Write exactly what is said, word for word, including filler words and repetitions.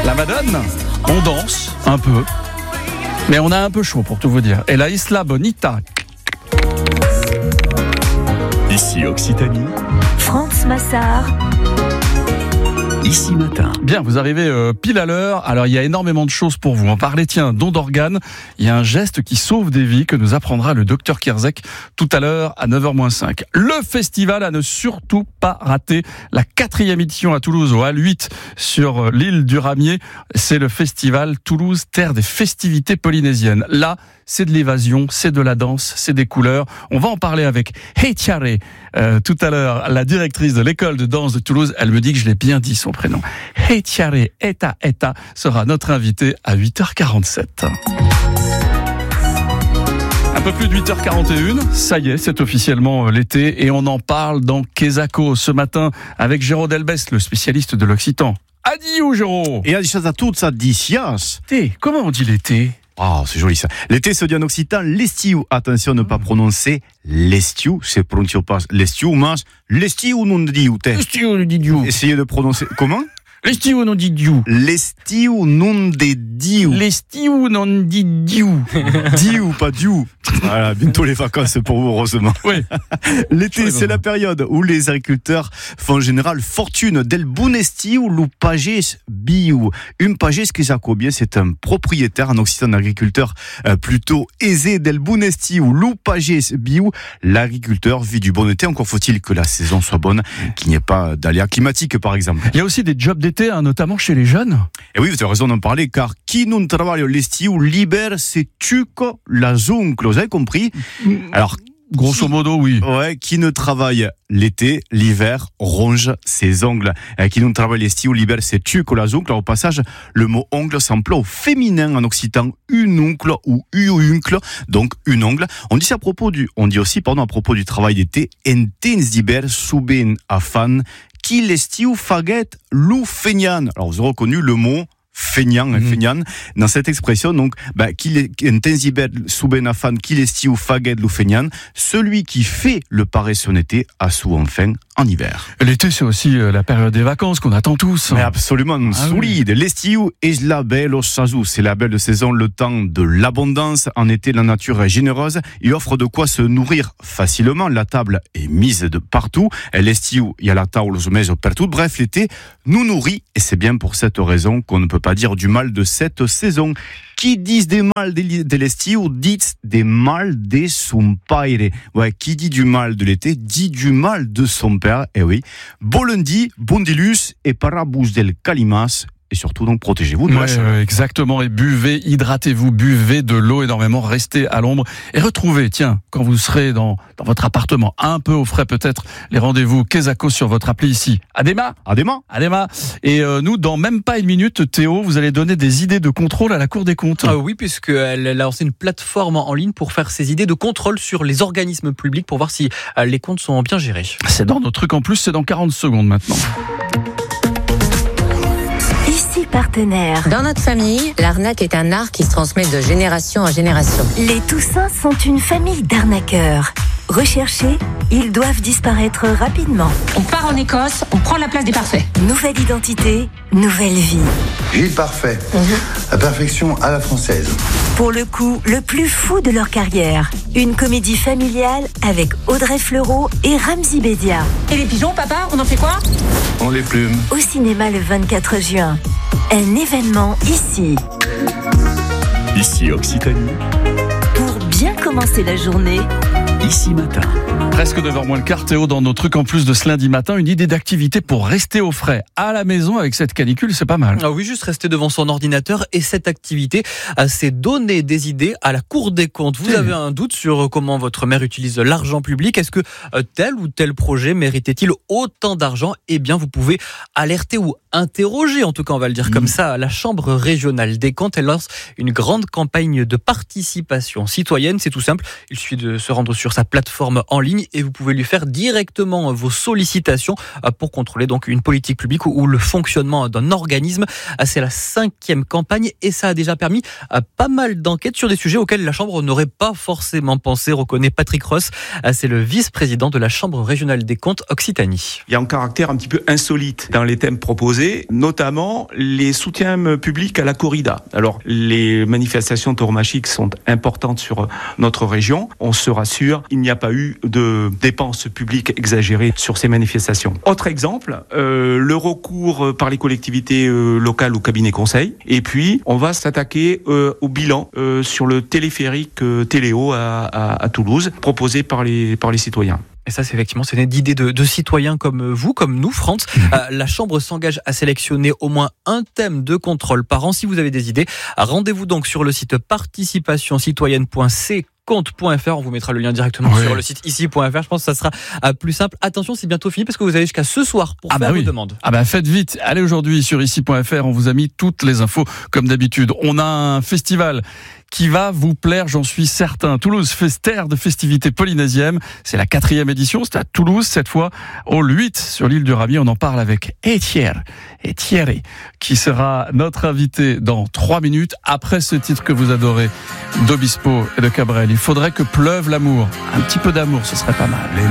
La Madone, on danse un peu, mais on a un peu chaud pour tout vous dire. Et la Isla Bonita. Ici Occitanie, France Massard. Ici Matin. Bien, vous arrivez euh, pile à l'heure. Alors, il y a énormément de choses pour vous. On parlait, tiens, don d'organes. Il y a un geste qui sauve des vies que nous apprendra le docteur Kierzek tout à l'heure à neuf heures moins cinq. Le festival à ne surtout pas rater. La quatrième édition à Toulouse, au Hall huit, sur l'île du Ramier. C'est le festival Toulouse, terre des festivités polynésiennes. Là, c'est de l'évasion, c'est de la danse, c'est des couleurs. On va en parler avec Heitiare, euh, tout à l'heure, la directrice de l'école de danse de Toulouse. Elle me dit que je l'ai bien dit, son prénom. Heitiare Eta Eta sera notre invitée à huit heures quarante-sept. Un peu plus de huit heures quarante et une, ça y est, c'est officiellement l'été et on en parle dans Quesaco ce matin avec Géraud Delbès, le spécialiste de l'occitan. Adieu, Géraud. Et adieu à toutes, ça dit sias. Té, comment on dit l'été? Ah, c'est joli ça. L'été se dit en occitan l'estiu. Attention, ne pas prononcer l'estiu. C'est prononcé pas l'estiu, mais l'estiu non dit ou t'es. L'estiu non dit diou. Essayez de prononcer. Comment? L'estiu non dit diou. L'estiu non dit diou. L'estiu non dit diou. Diou, pas diou. Voilà, bientôt les vacances pour vous, heureusement. Oui. L'été, c'est la période où les agriculteurs font en général fortune. Del bon estiu, lu pagès biou. Un pagès qui bien, c'est un propriétaire en occitan, un agriculteur euh, plutôt aisé. Del bon estiu, lu pagès biou. L'agriculteur vit du bon été. Encore faut-il que la saison soit bonne, qu'il n'y ait pas d'aléas climatiques, par exemple. Il y a aussi des jobs d'été, hein, notamment chez les jeunes. Et oui, vous avez raison d'en parler, car qui non travaille l'estiu libère ses tuco la zoncle. Vous avez compris? Alors, grosso modo, oui. Ouais, qui ne travaille l'été, l'hiver, ronge ses ongles. Euh, qui ne travaille l'estiu, libère ses tuco la zoncle. Alors, au passage, le mot ongle s'emploie au féminin en occitan, une oncle ou uncle, donc une ongle. On dit ça à propos du, on dit aussi, pardon, à propos du travail d'été, entens d'hiver, souben afan, qui l'estiu faguet lou feignan. Alors, vous avez reconnu le mot feignant, mmh. feignant, dans cette expression, donc, bah, qu'il intensibet souben afan, qu'il estiu faguet lou feignan, celui qui fait le paresseux en été a sous enfin en hiver. L'été, c'est aussi euh, la période des vacances qu'on attend tous. Mais absolument, ah, solide. Oui. L'estiu est la belle au chazou. C'est la belle saison, le temps de l'abondance. En été, la nature est généreuse. Il offre de quoi se nourrir facilement. La table est mise de partout. L'estiu, il y a la table aux mets partout. Bref, l'été nous nourrit. Et c'est bien pour cette raison qu'on ne peut pas dire du mal de cette saison. Qui disent des mal de l'estiu, dit des mal de son père. Ouais, qui dit du mal de l'été, dit du mal de son père. Eh oui. Bon lundi, bon dilus et parabouche del calimas. Et surtout, donc, protégez-vous de ouais, la chaleur. Exactement. Et buvez, hydratez-vous, buvez de l'eau énormément, restez à l'ombre. Et retrouvez, tiens, quand vous serez dans, dans votre appartement, un peu au frais peut-être, les rendez-vous Quesaco sur votre appli ici. Adema Adema Adema. Et euh, nous, dans même pas une minute, Théo, vous allez donner des idées de contrôle à la Cour des comptes. Ah oui, puisqu'elle a lancé une plateforme en ligne pour faire ses idées de contrôle sur les organismes publics pour voir si euh, les comptes sont bien gérés. C'est dans nos trucs en plus, c'est dans quarante secondes maintenant. Ici partenaire. Dans notre famille, l'arnaque est un art qui se transmet de génération en génération. Les Toussins sont une famille d'arnaqueurs. Recherchés, ils doivent disparaître rapidement. On part en Écosse, on prend la place des parfaits. Nouvelle identité, nouvelle vie. Gilles Parfait, mm-hmm. La perfection à la française. Pour le coup, le plus fou de leur carrière. Une comédie familiale avec Audrey Fleurot et Ramzy Bedia. Et les pigeons, papa, on en fait quoi? On les plume. Au cinéma le vingt-quatre juin. Un événement ici. Ici Occitanie. Pour bien commencer la journée. Ici Matin. Presque neuf heures moins le quart, Théo, dans nos trucs en plus de ce lundi matin, une idée d'activité pour rester au frais à la maison avec cette canicule, c'est pas mal. Ah oui, juste rester devant son ordinateur et cette activité, c'est donner des idées à la Cour des comptes. Vous avez un doute sur comment votre maire utilise l'argent public? Est-ce que tel ou tel projet méritait-il autant d'argent? Eh bien, vous pouvez alerter ou interroger, en tout cas, on va le dire mmh. comme ça, la Chambre régionale des comptes. Elle lance une grande campagne de participation citoyenne. C'est tout simple. Il suffit de se rendre sur sa plateforme en ligne et vous pouvez lui faire directement vos sollicitations pour contrôler donc une politique publique ou le fonctionnement d'un organisme. C'est la cinquième campagne et ça a déjà permis pas mal d'enquêtes sur des sujets auxquels la Chambre n'aurait pas forcément pensé, reconnaît Patrick Ross. C'est le vice-président de la Chambre régionale des comptes Occitanie. Il y a un caractère un petit peu insolite dans les thèmes proposés. proposer notamment les soutiens publics à la corrida. Alors, les manifestations tauromachie sont importantes sur notre région. On se rassure, il n'y a pas eu de dépenses publiques exagérées sur ces manifestations. Autre exemple, euh, le recours par les collectivités euh, locales au cabinet conseil. Et puis, on va s'attaquer euh, au bilan euh, sur le téléphérique euh, Téléo à, à, à Toulouse, proposé par les, par les citoyens. Et ça, c'est effectivement, c'est né d'idées de, de citoyens comme vous, comme nous, Frantz. Euh, la Chambre s'engage à sélectionner au moins un thème de contrôle par an. Si vous avez des idées, rendez-vous donc sur le site participation citoyenne point c compte point f r. On vous mettra le lien directement oui. sur le site ici point f r. Je pense que ça sera plus simple. Attention, c'est bientôt fini parce que vous avez jusqu'à ce soir pour ah faire bah vos oui. demandes. Ah bah faites vite. Allez aujourd'hui sur ici point f r. On vous a mis toutes les infos comme d'habitude. On a un festival qui va vous plaire, j'en suis certain. Toulouse Festère de festivités polynésiennes. C'est la quatrième édition. C'est à Toulouse cette fois, au huit sur l'île du Ramier. On en parle avec Etière, Etière, qui sera notre invité dans trois minutes après ce titre que vous adorez d'Obispo et de Cabrel. Il faudrait que pleuve l'amour. Un petit peu d'amour, ce serait pas mal.